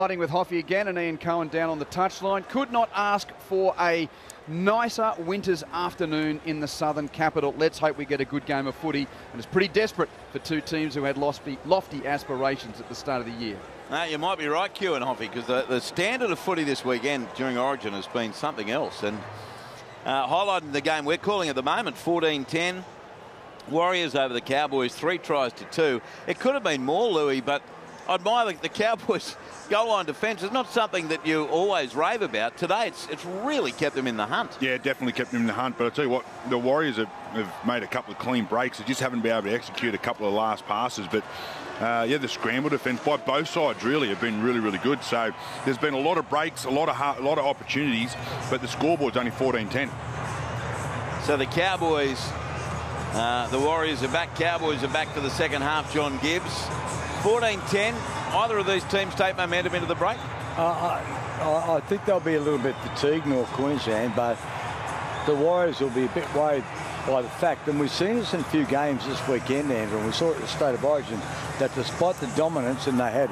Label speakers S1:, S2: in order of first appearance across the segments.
S1: With Hoffy again and Ian Cohen down on the touchline. Could not ask for a nicer winter's afternoon in the southern capital. Let's hope we get a good game of footy, and it's pretty desperate for two teams who had lofty aspirations at the start of the year.
S2: You might be right, Q and Hoffy, because the standard of footy this weekend during Origin has been something else. And highlighting the game we're calling at the moment, 14-10. Warriors over the Cowboys, 3 tries to 2. It could have been more, Louis, but I admire the Cowboys' goal line defence. It's not something that you always rave about. Today, it's really kept them in the hunt.
S3: Yeah, definitely kept them in the hunt. But I tell you what, the Warriors have made a couple of clean breaks. They just haven't been able to execute a couple of last passes. But yeah, the scramble defence by both sides really have been really good. So there's been a lot of breaks, a lot of opportunities, but the scoreboard's only 14-10.
S2: So the Cowboys, the Warriors are back. Cowboys are back for the second half. John Gibbs. 14-10. Either of these teams take momentum into the break?
S4: I think they'll be a little bit fatigued, North Queensland, but the Warriors will be a bit worried by the fact, and we've seen this in a few games this weekend, Andrew, and we saw it at the State of Origin, that despite the dominance, and they had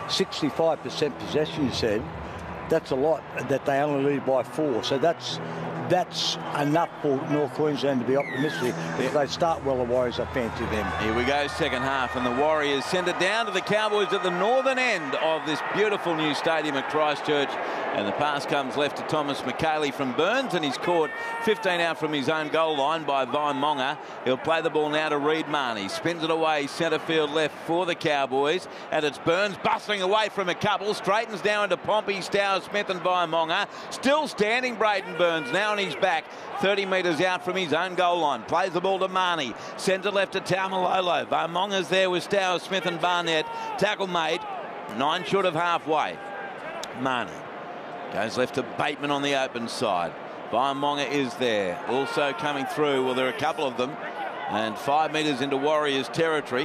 S4: 65% possession, you said, that's a lot, that they only lead by 4. So that's enough for North Queensland to be optimistic. If they start well, the Warriors, I fancy them.
S2: Here we go, second half, and the Warriors send it down to the Cowboys at the northern end of this beautiful new stadium at Christchurch. And the pass comes left to Thomas McKaylee from Burns, and he's caught 15 out from his own goal line by Vaimonga. He'll play the ball now to Reed Marnie. Spins it away, centre field left for the Cowboys. And it's Burns bustling away from a couple. Straightens down into Pompey, Stour, Smith and Vaimonga. Still standing, Braden Burns, now on his back. 30 metres out from his own goal line. Plays the ball to Marnie. Sends it left to Taumalolo. Vaimonga's there with Stour, Smith and Barnett. Tackle made. 9 short of halfway. Marnie goes left to Bateman on the open side. Vaimonga is there. Also coming through, well, there are a couple of them. And 5 metres into Warriors territory.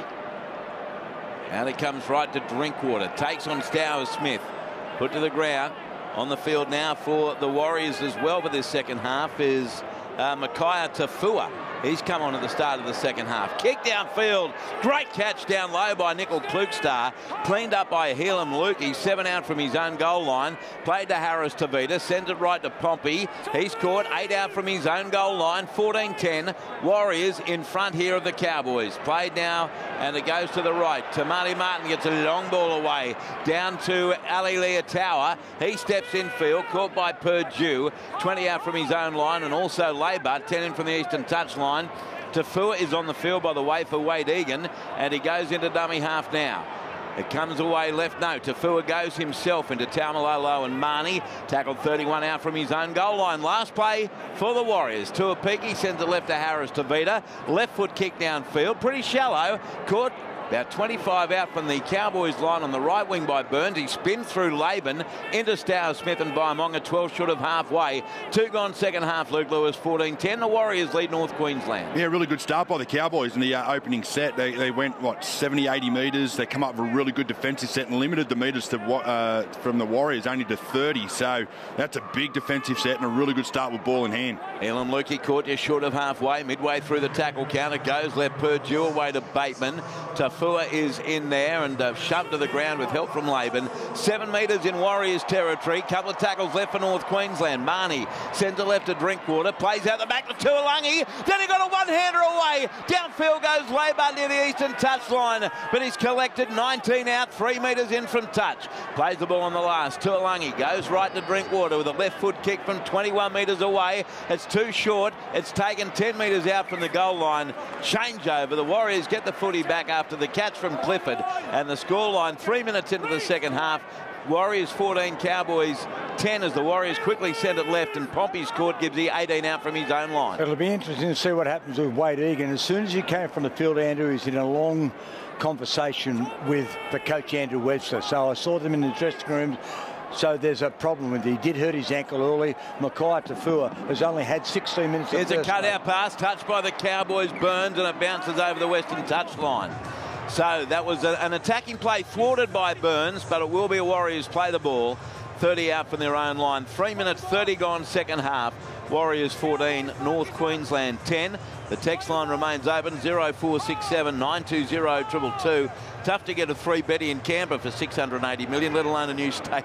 S2: And it comes right to Drinkwater. Takes on Stour Smith. Put to the ground. On the field now for the Warriors as well for this second half is Mackay Tafua. He's come on at the start of the second half. Kick downfield. Great catch down low by Nickel Klukstar. Cleaned up by Helam Lukey. 7 out from his own goal line. Played to Harris Tavita. Sends it right to Pompey. He's caught 8 out from his own goal line. 14-10. Warriors in front here of the Cowboys. Played now, and it goes to the right. Tamati Martin gets a long ball away. Down to Ali Leotawa. He steps in field. Caught by Purdue. 20 out from his own line, and also Labour. 10 in from the eastern touchline. Tafua is on the field, by the way, for Wade Egan, and he goes into dummy half now. It comes away left. No, Tafua goes himself into Taumalolo and Marnie. Tackled 31 out from his own goal line. Last play for the Warriors. Tuapiki sends it left to Harris Tavita. Left foot kick downfield. Pretty shallow. Caught about 25 out from the Cowboys line on the right wing by Burns. He spins through Laban into Stour Smith and Vaimonga, 12 short of halfway. 2 gone second half, Luke Lewis, 14-10. The Warriors lead North Queensland.
S3: Yeah, really good start by the Cowboys in the opening set. They went, 70, 80 metres. They come up with a really good defensive set and limited the metres to, from the Warriors only to 30. So that's a big defensive set and a really good start with ball in hand.
S2: Elam Lukey caught just short of halfway. Midway through the tackle count, it goes left Purdue away to Bateman. Tafua is in there and shoved to the ground with help from Laban. 7 metres in Warriors territory. Couple of tackles left for North Queensland. Marnie sends it left to Drinkwater. Plays out the back to Tuolangi. Then he got a one-hander away. Downfield goes Labour near the eastern touchline. But he's collected 19 out, 3 metres in from touch. Plays the ball on the last. Tuolangi goes right to Drinkwater with a left foot kick from 21 metres away. It's too short. It's taken 10 metres out from the goal line. Changeover. The Warriors get the footy back after the catch from Clifford, and the scoreline 3 minutes into the second half. Warriors 14, Cowboys 10 as the Warriors quickly send it left, and Pompey's caught gives the 18 out from his own line.
S4: It'll be interesting to see what happens with Wade Egan. As soon as he came from the field, Andrew, he's in a long conversation for Coach Andrew Webster. So I saw them in the dressing room. So there's a problem with it. He did hurt his ankle early. Mackay Tafua has only had 16 minutes.
S2: Here's a cutout pass touched by the Cowboys. Burns, and it bounces over the western touchline. So that was an attacking play thwarted by Burns, but it will be a Warriors play the ball. 30 out from their own line. 3 minutes 30 gone second half. Warriors 14, North Queensland 10. The text line remains open, 0467 920 222. Tough to get a 3 Betty in Canberra for $680 million, let alone a new stadium.